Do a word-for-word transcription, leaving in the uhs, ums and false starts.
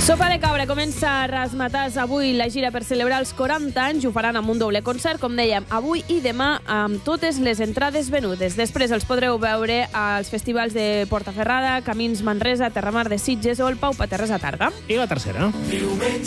Sopa de Cabra comença a Razzmatazz avui la gira per celebrar els quaranta anys. Ho faran amb un doble concert, com dèiem, avui i demà, amb totes les entrades venudes. Després els podreu veure als festivals de Portaferrada, Camins Manresa, Terramar de Sitges o el Pau Paterres a Targa. I la tercera?